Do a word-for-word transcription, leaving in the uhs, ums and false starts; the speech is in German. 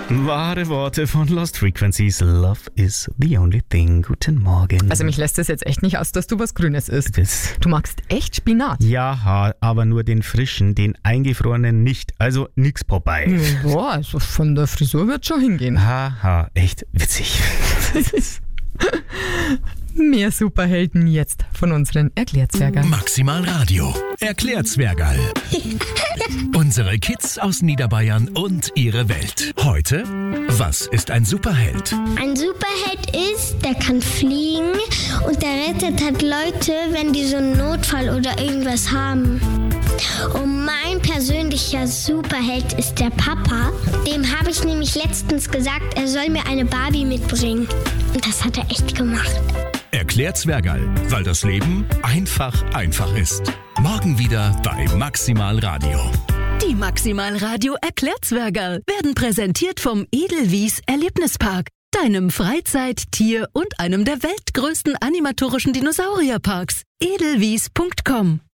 Wahre Worte von Lost Frequencies. Love is the only thing. Guten Morgen. Also mich lässt es jetzt echt nicht aus, dass du was Grünes isst. Das, Du magst echt Spinat. ja, aber nur den frischen, den eingefrorenen nicht. Also nix Popeye. Boah, also von der Frisur wird schon hingehen. Haha, echt witzig. Mehr Superhelden jetzt von unseren Erklärzwergern. Maximal Radio. Erklärzwergerl. Unsere Kids aus Niederbayern und ihre Welt. Heute, was ist ein Superheld? Ein Superheld ist, der kann fliegen und der rettet halt Leute, wenn die so einen Notfall oder irgendwas haben. Und mein persönlicher Superheld ist der Papa. Dem habe ich nämlich letztens gesagt, er soll mir eine Barbie mitbringen. Und das hat er echt gemacht. Erklärzwergerl, weil das Leben einfach einfach ist. Morgen wieder bei Maximal Radio. Die Maximal Radio Erklärzwergerl werden präsentiert vom Edelwies Erlebnispark, deinem Freizeit-, Tier- und einem der weltgrößten animatorischen Dinosaurierparks. edelwies punkt com